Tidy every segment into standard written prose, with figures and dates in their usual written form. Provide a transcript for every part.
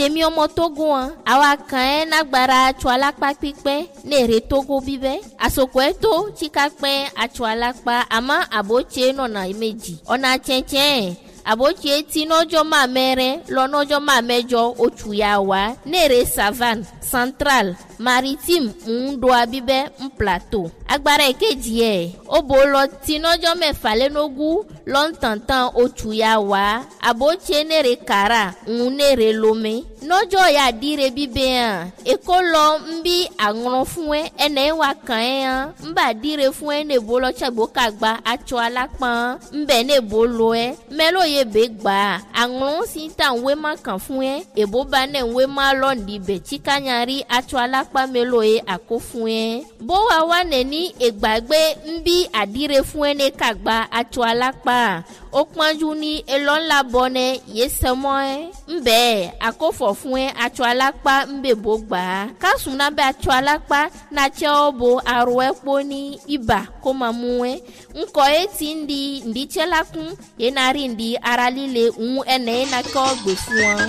mi omo Togo awa kan na gbara atwalakpa pipe ne re Togo bibe asoko eto chikakpe atwalakpa ama aboche no na imeji ona chenchen aboche ti nojo ma mere lo nojo ma mejo otuyawa ne re savane central maritime ndo abibe plateau agbara ekeji obolo ti nojo mẹ́fà lenogu lontantan otuyawa aboche ne re kara ne re lome nojo ya dire bibe ekolo mbi agron fún ene wa kan mba dire fún ne bolo chagbo kagba acho alapan mbe ne bolo melo ye be gba agron si tan we ma kan fún ebo ba ne we ma londi be chikanyari acho alapa melo ako fún bo wa ne ni egbagbe mbi adire fún ne kagba acho alapa okpanju ni elon la bone yesemo mbe akofo fún acho alapa mbe bo gba kasun na be acho alapa na che obo aro epo ni iba ko mamu nko eti ndi chelakun yenari ndi aralile ene na ko gbe fún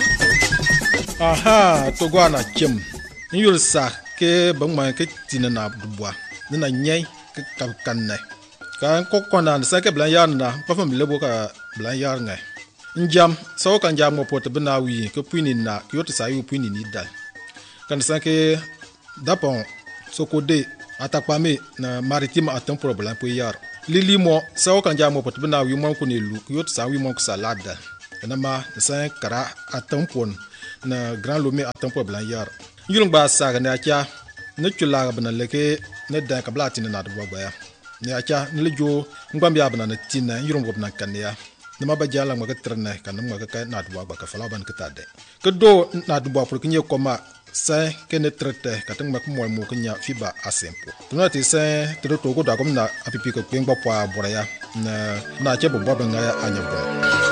aha Togo na chem nyul sa ke bangma ke tinana dubwa na nyai ke kanne kan kokona sa ke blan yarna pa fam lebo ka blan yarnga njam so kan jam mo pot bina wi ke puini na yoti sa yu puini ni dal kan sa ke dapon sokode atakpame na maritime atam problem po yar lili mo so kan jam mo pot bina wi mo ko ne lu yoti sa wi mo ko salada na ma sa kara atam pon na grand lomé atam problem yar yulung ba sa ga na kya ne chula bana leke ne dan ka blati na do baya ne acha ne lejo ngwambi abana na tina yulung go na kan ya ne ma ba jala ma ka trene kan ma ka na do ba ka fala ban ka tade ke do na do ba pour kinye koma sa ke ne trete ka tang ma ko mo ko nya fiba asempo tuna ti sa to ko da ko na apipi ko pengba po abora ya na che bo ba nga ya anya bo